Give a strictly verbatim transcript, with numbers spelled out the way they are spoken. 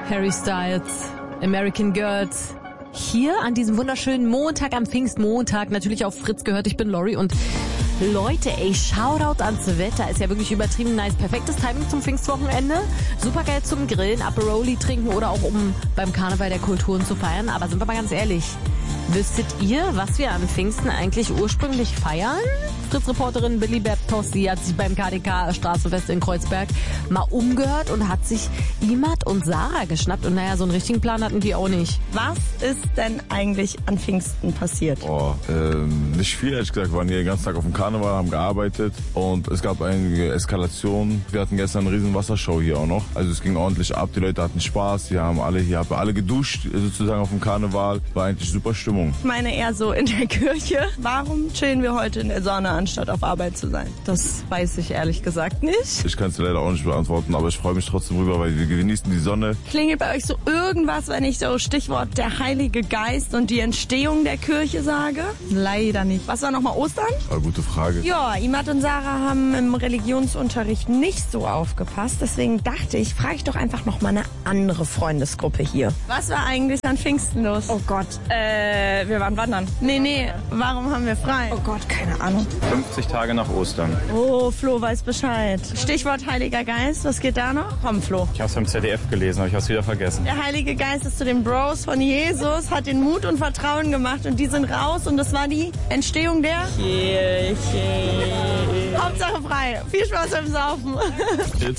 Harry Styles, American Girls. Hier an diesem wunderschönen Montag, am Pfingstmontag, natürlich auf Fritz gehört. Ich bin Lori und Leute, ey, Shoutout ans Wetter. Ist ja wirklich übertrieben nice. Perfektes Timing zum Pfingstwochenende. Super geil zum Grillen, Aperoli trinken oder auch um beim Karneval der Kulturen zu feiern. Aber sind wir mal ganz ehrlich, wüsstet ihr, was wir an Pfingsten eigentlich ursprünglich feiern? Fritz-Reporterin Billy Bertossi hat sich beim K D K-Straßenfest in Kreuzberg mal umgehört und hat sich Imad und Sarah geschnappt. Und naja, so einen richtigen Plan hatten die auch nicht. Was ist denn eigentlich an Pfingsten passiert? Oh, ähm, nicht viel, ehrlich gesagt. Wir waren hier den ganzen Tag auf dem Karneval, haben gearbeitet und es gab einige Eskalationen. Wir hatten gestern eine riesen Wassershow hier auch noch. Also es ging ordentlich ab, die Leute hatten Spaß, die haben alle hier, haben alle geduscht sozusagen auf dem Karneval. War eigentlich super Stimmung. Ich meine eher so in der Kirche. Warum chillen wir heute in der Sonne, anstatt auf Arbeit zu sein? Das weiß ich ehrlich gesagt nicht. Ich kann es dir leider auch nicht beantworten, aber ich freue mich trotzdem rüber, weil wir genießen die Sonne. Klingelt bei euch so irgendwas, wenn ich so Stichwort der Heilige Geist und die Entstehung der Kirche sage? Leider nicht. Was war nochmal Ostern? Aber gute Frage. Ja, Imad und Sarah haben im Religionsunterricht nicht so aufgepasst. Deswegen dachte ich, frage ich doch einfach noch mal eine andere Freundesgruppe hier. Was war eigentlich an Pfingsten los? Oh Gott, äh, wir waren wandern. Nee, nee, warum haben wir frei? Oh Gott, keine Ahnung. fünfzig Tage nach Ostern. Oh, Flo weiß Bescheid. Stichwort Heiliger Geist, was geht da noch? Komm, Flo. Ich habe es im Z D F gelesen, aber ich habe es wieder vergessen. Der Heilige Geist ist zu den Bros von Jesus, hat den Mut und Vertrauen gemacht und die sind raus und das war die Entstehung der Kirche. Hauptsache frei. Viel Spaß beim Saufen.